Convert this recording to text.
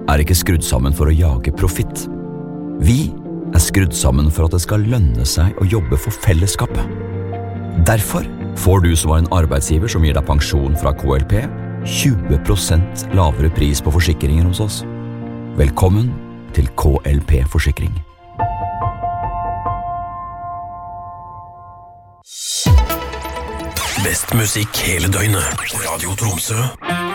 ikke skrudd sammen for å jage profitt. Vi skrudd sammen for at det skal lønne seg å jobbe for fellesskapet. Derfor får du som var en arbeidsgiver som gir deg pensjon fra KLP 20% lavere pris på forsikringer hos oss. Velkommen til KLP Forsikring. Best musikk hele døgnet. Radio Tromsø.